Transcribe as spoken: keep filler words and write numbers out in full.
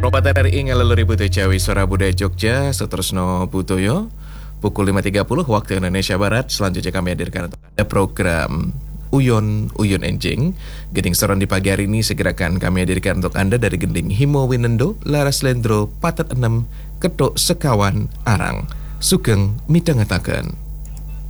Rombatan R I ngaleluri Buto Jawi Sora Budaya Jogja Seterusno Butoyo pukul lima tiga puluh waktu Indonesia Barat. Selanjutnya kami hadirkan untuk Anda program Uyon Uyun Enjing. Gending soron di pagi hari ini segera akan kami hadirkan untuk Anda dari Gending Himo Winendo, Laras Lendro, Patet Enem, Ketok Sekawan, Arang, Sugeng Midangetaken.